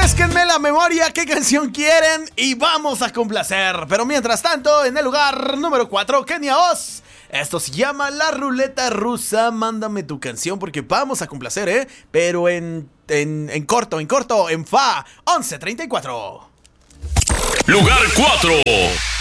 Refrésquenme la memoria, qué canción quieren y vamos a complacer. Pero mientras tanto, en el lugar número 4, Kenia Oz. Esto se llama La Ruleta Rusa. Mándame tu canción porque vamos a complacer, pero en corto, en fa. 11:34. Lugar 4.